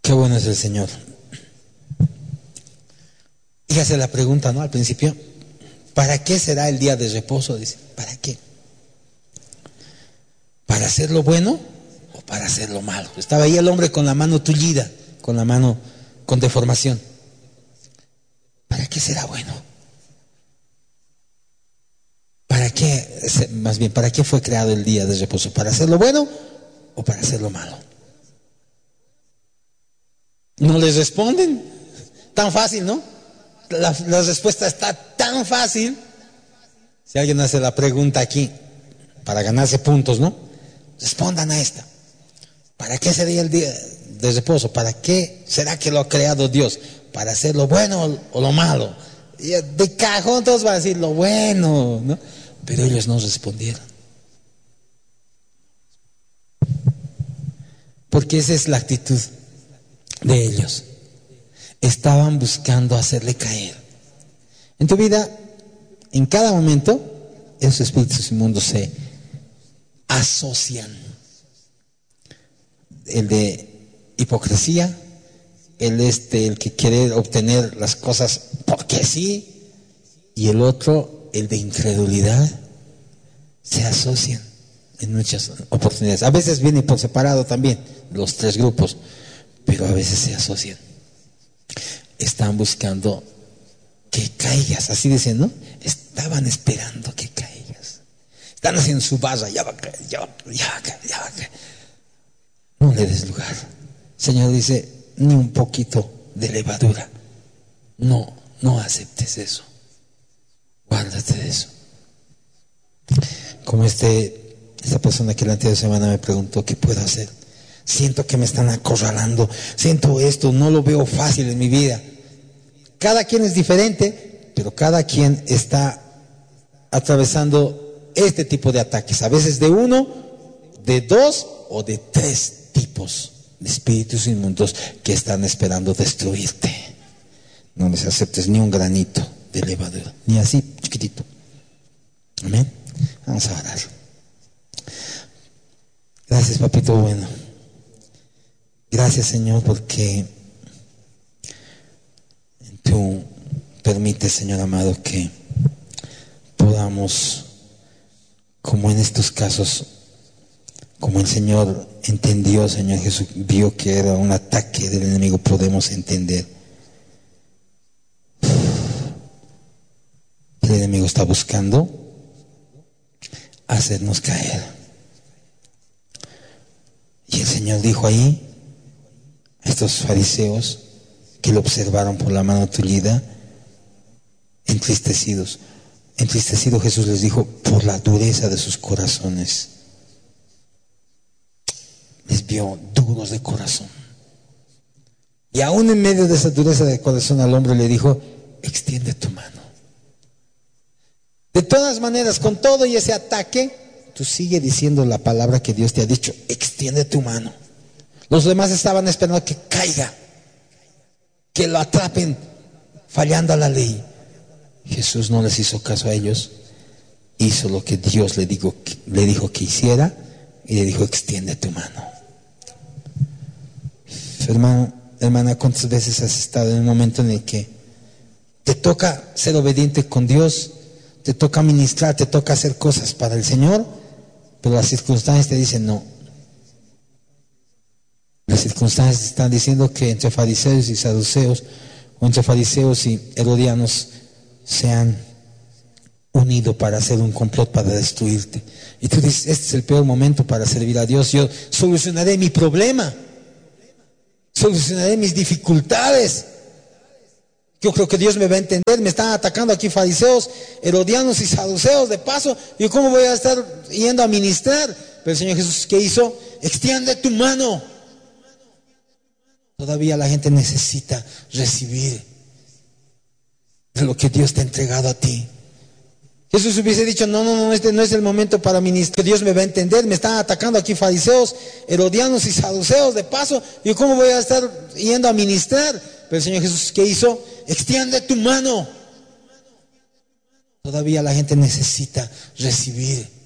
Qué bueno es el Señor. Y hace la pregunta, ¿no? Al principio, ¿para qué será el día de reposo? Dice, ¿para qué? ¿Para hacer lo bueno o para hacer lo malo? Estaba ahí el hombre con la mano tullida, con la mano con deformación. ¿Para qué será bueno? ¿Para qué, más bien, para qué fue creado el día de reposo? ¿Para hacer lo bueno o para hacer lo malo? No les responden. Tan fácil, ¿no? La respuesta está tan fácil. Si alguien hace la pregunta aquí para ganarse puntos, ¿no? Respondan a esta. ¿Para qué sería el día de reposo? ¿Para qué será que lo ha creado Dios? ¿Para hacer lo bueno o lo malo? Y de cajón todos van a decir lo bueno, ¿no? Pero ellos no respondieron. Porque esa es la actitud de ellos. Estaban buscando hacerle caer. En tu vida, en cada momento, esos espíritus inmundos se asocian. El de hipocresía, el que quiere obtener las cosas porque sí, y el otro, el de incredulidad, se asocian en muchas oportunidades. A veces viene por separado también, los tres grupos, pero a veces se asocian. Están buscando que caigas, así dicen, ¿no? Estaban esperando que caigas. Están haciendo su barra, ya va a caer, ya va a caer. No le des lugar. El Señor dice, ni un poquito de levadura. No aceptes eso. Guárdate de eso. Como esta persona que la anterior semana me preguntó, ¿qué puedo hacer? Siento que me están acorralando, siento esto, no lo veo fácil en mi vida. Cada quien es diferente, pero cada quien está atravesando este tipo de ataques. A veces de uno, de dos o de tres tipos de espíritus inmundos que están esperando destruirte. No les aceptes ni un granito de levadura, ni así chiquitito. Amén. Vamos a orar. Gracias, papito bueno. Gracias, Señor, porque tú permites, Señor amado, que podamos, como en estos casos, como el Señor entendió, Señor Jesús, vio que era un ataque del enemigo, podemos entender. El enemigo está buscando hacernos caer. Y el Señor dijo ahí a estos fariseos que lo observaron por la mano tullida, entristecidos. Entristecido Jesús les dijo, por la dureza de sus corazones. Les vio duros de corazón. Y aún en medio de esa dureza de corazón al hombre le dijo, extiende tu mano. De todas maneras, con todo y ese ataque, tú sigue diciendo la palabra que Dios te ha dicho, extiende tu mano. Los demás estaban esperando que caiga, que lo atrapen fallando a la ley. Jesús no les hizo caso a ellos, hizo lo que Dios le dijo que hiciera y le dijo, extiende tu mano. Hermano, hermana, ¿cuántas veces has estado en un momento en el que te toca ser obediente con Dios, te toca ministrar, te toca hacer cosas para el Señor, pero las circunstancias te dicen no? Las circunstancias están diciendo que entre fariseos y saduceos, o entre fariseos y herodianos, se han unido para hacer un complot para destruirte. Y tú dices, este es el peor momento para servir a Dios. Yo solucionaré mi problema, solucionaré mis dificultades. Yo creo que Dios me va a entender. Me están atacando aquí fariseos, herodianos y saduceos de paso. ¿Yo cómo voy a estar yendo a ministrar? Pero el Señor Jesús, ¿qué hizo? Extiende tu mano. Todavía la gente necesita recibir de lo que Dios te ha entregado a ti. Jesús hubiese dicho, no, este no es el momento para ministrar. Dios me va a entender. Me están atacando aquí fariseos, herodianos y saduceos de paso. ¿Yo cómo voy a estar yendo a ministrar? Pero el Señor Jesús, ¿qué hizo? Extiende tu mano. Todavía la gente necesita recibir